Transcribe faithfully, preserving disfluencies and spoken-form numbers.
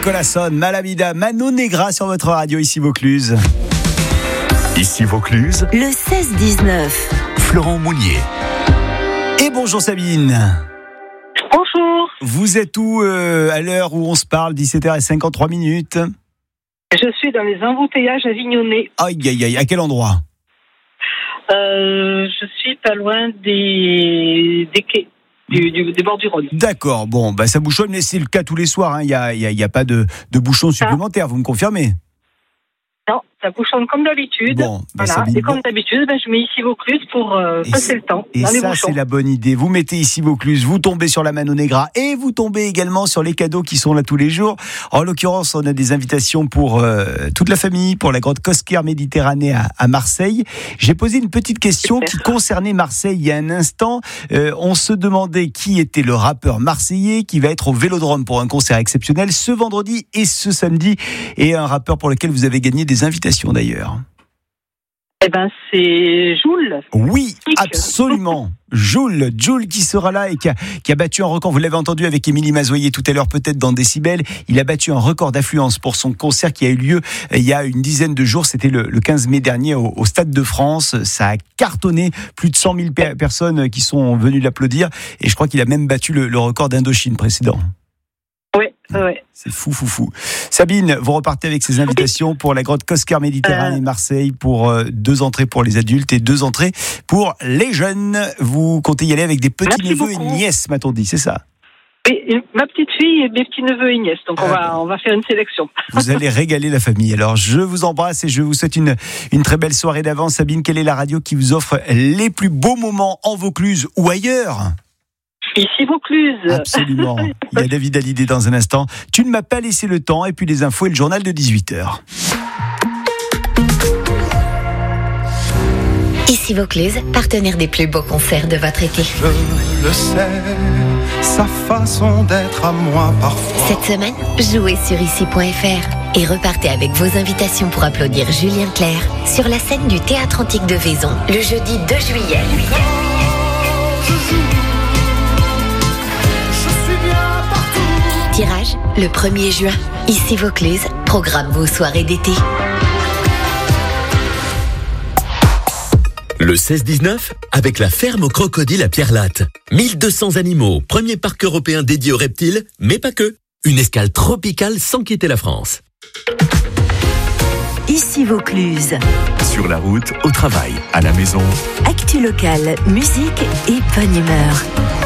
Colasson, Malamida, Mano Negra sur votre radio, ici Vaucluse. Ici Vaucluse, le seize dix-neuf. Florent Mounier. Et bonjour Sabine. Bonjour. Vous êtes où euh, à l'heure où on se parle, dix-sept heures cinquante-trois minutes? Je suis dans les embouteillages avignonnais. Aïe, aïe, aïe, à quel endroit? Euh, je suis pas loin des, des quais, du, du, des bords du Rhône. D'accord, bon, bah ça bouchonne, mais c'est le cas tous les soirs, il hein. n'y a, y a, a pas de, de bouchons supplémentaires, vous me confirmez? Non, ça bouchonne comme d'habitude. Bon, bah voilà. Sabine, et comme bon. d'habitude, ben, je mets ici Vaucluse pour euh, passer le temps. Et dans les ça, bouchons. c'est la bonne idée. Vous mettez ici Vaucluse, vous tombez sur la Mano Negra et vous tombez également sur les cadeaux qui sont là tous les jours. En l'occurrence, on a des invitations pour euh, toute la famille, pour la grotte Cosquer Méditerranée à, à Marseille. J'ai posé une petite question Super. qui concernait Marseille il y a un instant. Euh, on se demandait qui était le rappeur marseillais qui va être au Vélodrome pour un concert exceptionnel ce vendredi et ce samedi. Et un rappeur pour lequel vous avez gagné des invitations d'ailleurs. Eh ben, c'est Joule. Oui, absolument. Joule, Joule qui sera là et qui a, qui a battu un record. Vous l'avez entendu avec Émilie Mazoyer tout à l'heure, peut-être dans Décibel. Il a battu un record d'affluence pour son concert qui a eu lieu il y a une dizaine de jours. C'était le, le quinze mai dernier au, au Stade de France. Ça a cartonné. Plus de cent mille per- personnes qui sont venues l'applaudir. Et je crois qu'il a même battu le, le record d'Indochine précédent. Oui, oui. C'est fou, fou, fou. Sabine, vous repartez avec ces invitations pour la grotte Cosquer Méditerranée euh... Marseille pour euh, deux entrées pour les adultes et deux entrées pour les jeunes. Vous comptez y aller avec des petits-neveux et nièces, m'a-t-on dit, c'est ça? Oui, ma petite fille et mes petits-neveux et nièces. Donc, ah, on, va, on va faire une sélection. Vous allez régaler la famille. Alors, je vous embrasse et je vous souhaite une, une très belle soirée d'avance. Sabine, quelle est la radio qui vous offre les plus beaux moments en Vaucluse ou ailleurs? Ici Vaucluse. Absolument. Il y a David Hallyday dans un instant. Tu ne m'as pas laissé le temps. Et puis les infos et le journal de dix-huit heures. Ici Vaucluse, partenaire des plus beaux concerts de votre été. Je le sais, sa façon d'être à moi parfois. Cette semaine, jouez sur ici point f r et repartez avec vos invitations pour applaudir Julien Clerc sur la scène du Théâtre Antique de Vaison le jeudi deux juillet. Tirage le premier juin. Ici Vaucluse, programme vos soirées d'été. Le seize dix-neuf, avec la ferme aux crocodiles à Pierre-Latte. mille deux cents animaux, premier parc européen dédié aux reptiles, mais pas que. Une escale tropicale sans quitter la France. Ici Vaucluse. Sur la route, au travail, à la maison. Actu locale, musique et bonne humeur.